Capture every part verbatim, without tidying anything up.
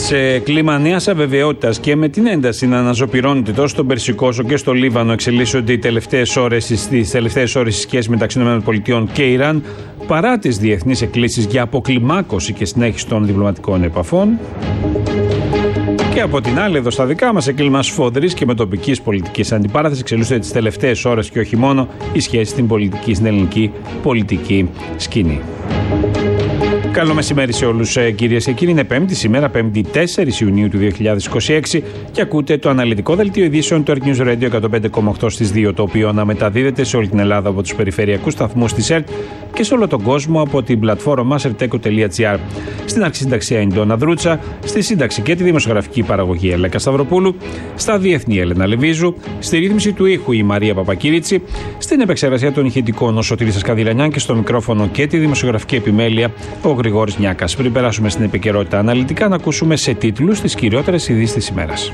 Σε κλίμα νέας αβεβαιότητας και με την ένταση να αναζωπυρώνεται τόσο στον Περσικό όσο και στο Λίβανο, εξελίσσονται οι τελευταίες ώρες, τις τελευταίες ώρες οι σχέσεις μεταξύ ΗΠΑ και Ιράν, παρά τις διεθνείς εκκλήσεις για αποκλιμάκωση και συνέχιση των διπλωματικών επαφών. Και από την άλλη, εδώ στα δικά μας, σε κλίμα σφοδρής και με τοπικής πολιτικής αντιπαράθεσης, εξελίσσονται τις τελευταίες ώρες και όχι μόνο οι σχέσεις στην πολιτική, στην ελληνική πολιτική σκηνή. Καλό μεσημέρι σε όλους, κυρίες και κύριοι. Είναι Πέμπτη σήμερα, Πέμπτη τέσσερις Ιουνίου του δύο χιλιάδες είκοσι έξι, και ακούτε το αναλυτικό δελτίο ειδήσεων του Earth News Radio εκατόν πέντε κόμμα οκτώ στις δύο, το οποίο αναμεταδίδεται σε όλη την Ελλάδα από τους περιφερειακούς σταθμούς της ΕΡΤ και σε όλο τον κόσμο από την πλατφόρμα μας ερτέκο τελεία τζι άρ. Στην αρχισυνταξία είναι η Ντόνα Δρούτσα, στη σύνταξη και τη δημοσιογραφική παραγωγή Ελέκα Σταυροπούλου, στα διεθνή Έλενα Λεβίζου, στη ρύθμιση του ήχου η Μαρία Παπακύριτσι, στην επεξεργασία των ηχητικών ο Σωτήρης Ασκαδηλανιάν και στο μικρόφωνο και τη δημοσιογραφική επιμέλεια ο Γρηγόρης Νιάκας. Πριν περάσουμε στην επικαιρότητα αναλυτικά, να ακούσουμε σε τίτλους τις κυριότερες ειδήσεις της ημέρας.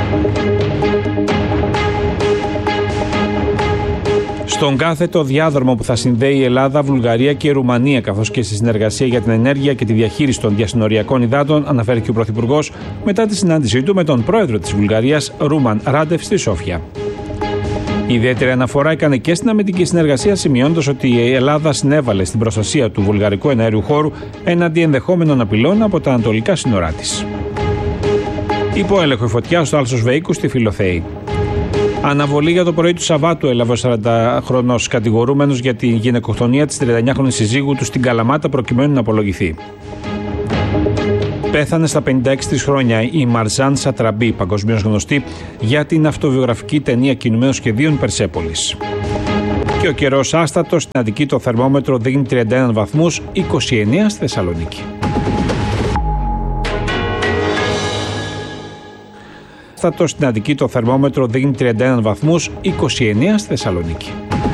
Στον κάθετο διάδρομο που θα συνδέει η Ελλάδα, Βουλγαρία και Ρουμανία, καθώς και στη συνεργασία για την ενέργεια και τη διαχείριση των διασυνοριακών υδάτων, αναφέρθηκε ο Πρωθυπουργός μετά τη συνάντησή του με τον πρόεδρο της Βουλγαρίας, Ρούμαν Ράντεφ, στη Σόφια. Η ιδιαίτερη αναφορά έκανε και στην αμυντική συνεργασία, σημειώνοντας ότι η Ελλάδα συνέβαλε στην προστασία του βουλγαρικού εναέριου χώρου έναντι ενδεχόμενων απειλών από τα ανατολικά σύνορά της. Υπό έλεγχο η φωτιά στο Άλσος Βεϊκού στη Φιλοθέη. Αναβολή για το πρωί του Σαββάτου έλαβε ο σαραντάχρονος κατηγορούμενος για την γυναικοκτονία της τριανταεννιάχρονης συζύγου του στην Καλαμάτα, προκειμένου να απολογηθεί. Πέθανε στα πενήντα έξι της χρόνια η Μαρζάν Σατραμπή, παγκοσμίως γνωστή για την αυτοβιογραφική ταινία κινουμένων σχεδίων Περσέπολης. Και ο καιρός άστατος, στην Αττική το θερμόμετρο δείχνει τριάντα ένα βαθμούς, είκοσι εννέα στη Θεσσαλονίκη. Άστατος, στην Αττική το θερμόμετρο δείχνει τριάντα ένα βαθμούς, είκοσι εννέα στη Θεσσαλονίκη.